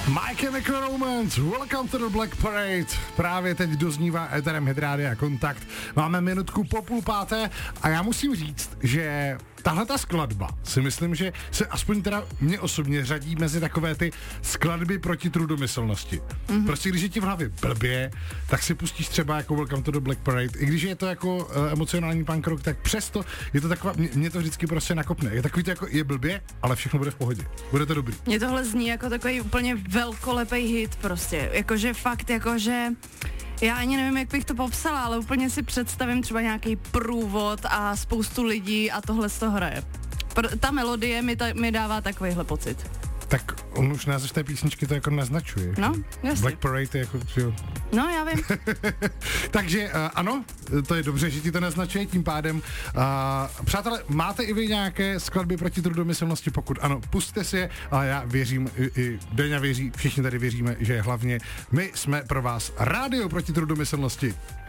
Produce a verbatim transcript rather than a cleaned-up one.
My Chemical Romance, welcome to the Black Parade. Právě teď doznívá éterem Hit Rádia Kontakt. Máme minutku po půl páté a já musím říct, že tahle ta skladba si myslím, že se aspoň teda mě osobně řadí mezi takové ty skladby proti trudomyslnosti. Mm-hmm. Prostě když je ti v hlavě blbě, tak si pustíš třeba jako Welcome to the Black Parade. I když je to jako uh, emocionální punk rock, tak přesto je to taková, mě, mě to vždycky prostě nakopne. Je takový to jako, je blbě, ale všechno bude v pohodě. Bude to dobrý. Mně tohle zní jako takový úplně velkolepý hit prostě. Jakože fakt, jakože já ani nevím, jak bych to popsala, ale úplně si představím třeba nějaký průvod a spoustu lidí a tohle z toho hraje. Pr- ta melodie mi, ta, mi dává takovýhle pocit. Tak on už název té písničky to jako naznačuje. No, jasně. Black Parade je jako, jo. No, já vím. Takže uh, ano, to je dobře, že ti to naznačuje, tím pádem. Uh, přátelé, máte i vy nějaké skladby proti trudomyslnosti? Pokud ano, pusťte si je, ale já věřím, i, i Deňa věří, všichni tady věříme, že hlavně my jsme pro vás rádio proti trudomyslnosti.